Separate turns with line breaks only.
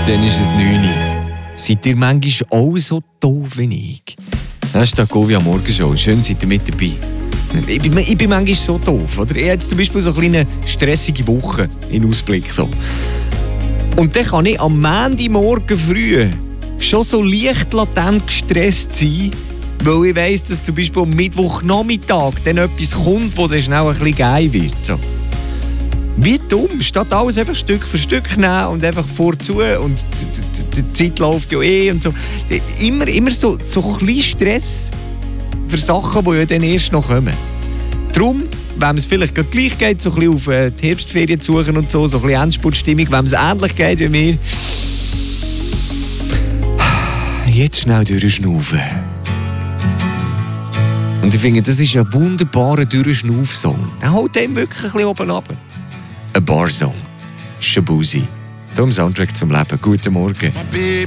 dann ist es 9 Uhr. Seid ihr manchmal auch so doof wie ich? Das ist die Govia Morgenshow. Schön, seid ihr mit dabei. Ich bin manchmal so doof. Oder? Ich habe jetzt zum Beispiel so eine kleine stressige Woche in Ausblick. So. Und dann kann ich am Montagmorgen früh schon so leicht latent gestresst sein, weil ich weiss, dass zum Beispiel am Mittwochnachmittag dann etwas kommt, wo dann schnell ein bisschen geil wird. So. Wie dumm, statt alles einfach Stück für Stück nehmen und einfach vorzu und die Zeit läuft ja und so. Immer so ein bisschen Stress für Sachen, die ja dann erst noch kommen. Darum, wenn es vielleicht gleich geht, so ein bisschen auf die Herbstferien zu suchen und so ein bisschen Endspurtstimmung, wenn es ähnlich geht wie mir, jetzt schnell durchschnaufen. Und ich finde, das ist ein wunderbarer Durchschnauf-Song. Er holt einem wirklich ein bisschen oben runter. Ein Bar-Song. Shabuzi. Vom Soundtrack zum Leben. Guten Morgen.